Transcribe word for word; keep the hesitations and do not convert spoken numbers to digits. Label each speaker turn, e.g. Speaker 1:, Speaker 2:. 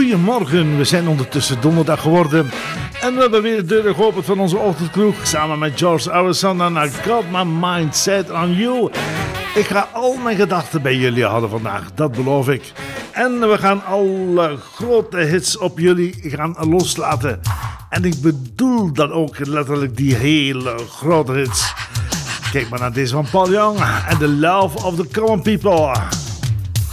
Speaker 1: Goedemorgen, we zijn ondertussen donderdag geworden. En we hebben weer de deuren geopend van onze ochtendkroeg. Samen met George Harrison en I Got My Mind Set On You. Ik ga al mijn gedachten bij jullie houden vandaag, dat beloof ik. En we gaan alle grote hits op jullie gaan loslaten. En ik bedoel dan ook letterlijk die hele grote hits. Kijk maar naar deze van Paul Young en The Love of the Common People.